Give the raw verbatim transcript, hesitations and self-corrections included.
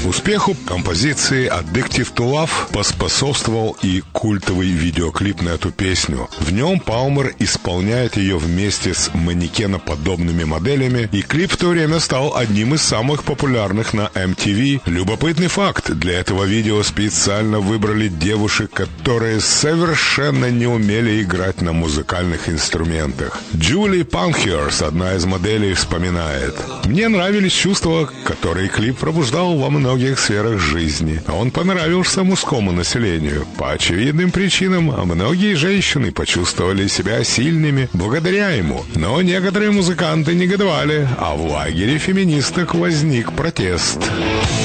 Успеху композиции «Addictive to Love» поспособствовал и культовый видеоклип на эту песню. В нем Палмер исполняет ее вместе с манекеноподобными моделями, и клип в то время стал одним из самых популярных на эм ти ви. Любопытный факт: для этого видео специально выбрали девушек, которые совершенно не умели играть на музыкальных инструментах. Джули Панхерст, одна из моделей, вспоминает: «Мне нравились чувства, которые клип пробуждал во многих сферах жизни. Он понравился мужскому населению. По очевидным причинам многие женщины почувствовали себя сильными благодаря ему. Но некоторые музыканты негодовали, а в лагере феминисток возник протест».